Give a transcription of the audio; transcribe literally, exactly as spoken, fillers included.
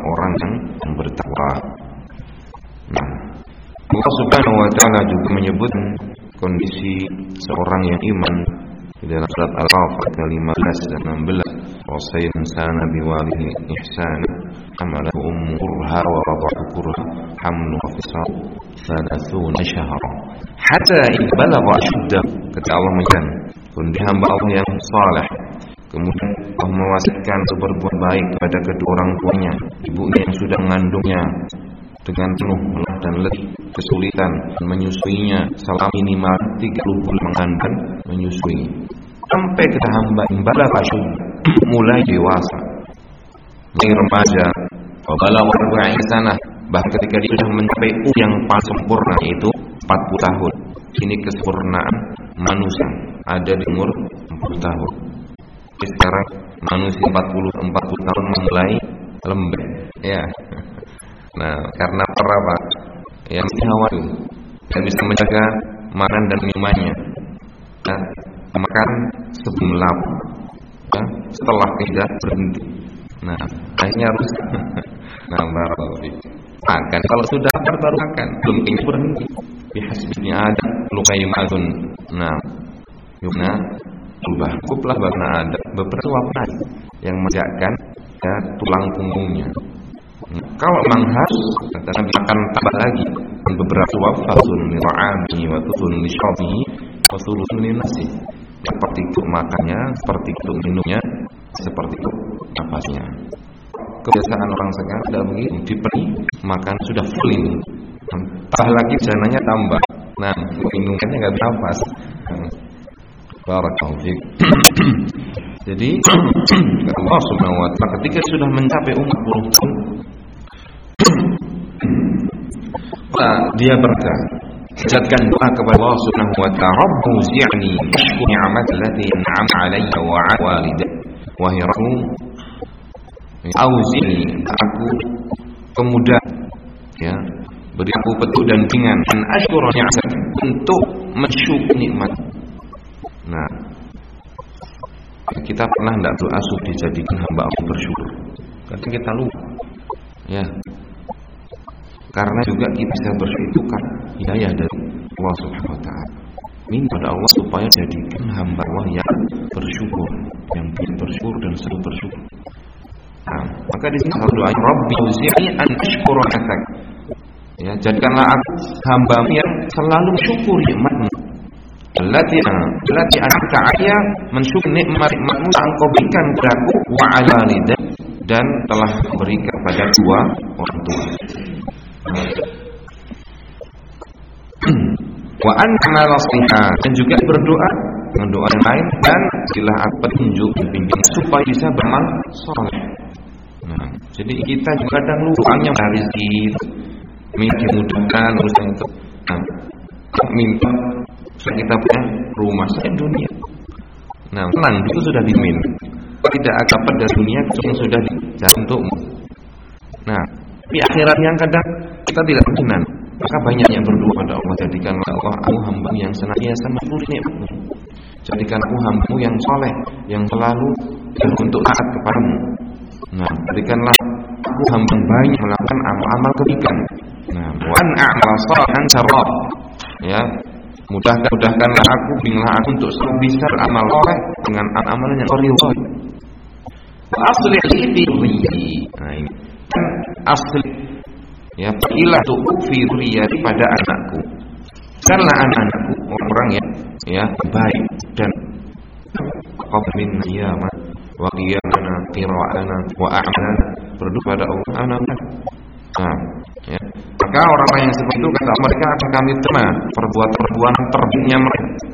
orang yang bertakwa. Nah, Allah Subhanahu wa taala juga menyebut kondisi seorang yang iman di dalam surat Al-Ghafir ayat lima belas dan enam belas. Wasayna insana biwalidayhi ihsana hamalathu ummuhu kurha wa wada'athu kurha hamlu wa fisaluhu thalathuna shahra hatta idza balagha ashuddahu. Kata Allah menyan kondisi hamba Allah yang saleh, kemudian Allah mewasiatkan untuk berbuat baik kepada kedua orang tuanya, ibunya yang sudah mengandungnya dengan penuh lelah dan letih, kesulitan menyusuinya selama minimal tiga puluh bulan dan menyusui, sampai kita hamba balagha ashuddahu, mulai dewasa, mulai remaja, balagha arba'ina sanah, bahkan ketika dia sudah mencapai umur yang paling sempurna, yaitu empat puluh tahun. Ini kesempurnaan manusia ada di umur empat puluh tahun. Jadi sekarang manusia empat puluh tahun mulai lembek, ya. Nah, karena apa? Yang hawa dan bisa menjaga makan dan minumannya. Nah, makan sebelum lapar, nah, setelah tidak berhenti. Nah, akhirnya harus nah, baru makan. Kalau sudah lapar baru makan, belum tinggal berhenti. Bihasbinya ada lukaimatun. Nah, yukna ubah kuplah karena ada beberapa waktu yang menjaga ya, tulang punggungnya. Nah, kalau memang harus, kata Nabi akan tambah lagi beberapa wafatun lira'ami wa tutun lisyabihi wa thuluthun linasi. Seperti itu makannya, seperti itu minumnya, seperti itu napasnya. Kebiasaan orang sekarang tidak begitu, diberi makan sudah full ini, tambah lagi jananya tambah. Nah, minumnya nggak bernafas. Barakallahu fiik. Jadi Allah Subhanahu wa taala ketika sudah mencapai umur empat puluh tahun, dia berkata, jadikan doa kepada Allah Subhanahu wa taala, Rabbu zi'ni ashkur ni'mati allati an'amta 'alayya wa 'ala walidayya wa hiya auzini, aku kemudahan, ya, beri aku petunjuk dan bimbingan, dan ashkur ni'mati, untuk mensyukur nikmat. Nah, kita pernah tidak doa supaya dijadikan hamba Allah bersyukur? Kadang kita lupa, ya. Karena juga kita bisa bersyukur kan hidayah dari Allah Subhanahu wa taala. Minta pada Allah supaya jadikan hamba Allah yang bersyukur, yang bersyukur dan selalu bersyukur. Nah, maka di sini kalau doa Rabbi auzi'ni an ashkura ni'matak. Ya, jadikanlah aku hamba-Mu yang selalu bersyukur nikmat-Mu. Allati allati an'amta 'alayya, mensyukur nikmat-Mu yang Engkau berikan kepadaku, wa 'ala walidayya, dan telah berikan kepada dua orang tua. Wa an amala shalihan, dan juga berdoa dengan doa yang lain, dan bila aku petunjuk bimbing supaya bisa beramal saleh. Nah, jadi kita juga kadang lupanya rezeki, minta dimudahkan urusan itu. Nah, minta supaya kita punya rumah saja dunia. Nah, tenang, itu sudah dimin. Tidak akan dapat dari dunia yang sudah dijalan untukmu. Nah, di akhirat yang kadang kita tidak berkenan, maka banyak yang berdoa pada Allah, jadikanlah Allah aku hamba yang senantiasa mensyukuri nikmat-Mu, jadikan aku hamba yang soleh, yang selalu untuk taat kepadamu. Nah, jadikanlah aku hamba banyak melakukan amal-amal kebaikan. Nah, wa an a'mal shalihan sarrah, ya, mudahkan mudahkanlah aku, bimbinglah aku untuk selalu bisa beramal soleh dengan amal-amal yang Kau ridhoi. Wa aslih li fi dhurriyyati. Nah, ini asli, ya, berilah tu'u fi dzurriyyati, pada anakku, karena anak-anakku orang yang ya baik dan qabmin niyama wa qiyamana qira'ana wa a'malana, berdoa pada Allah anak-anak. Nah, ya, maka orang-orang yang seperti itu kata mereka akan kami terima perbuatan-perbuatan terbaiknya mereka,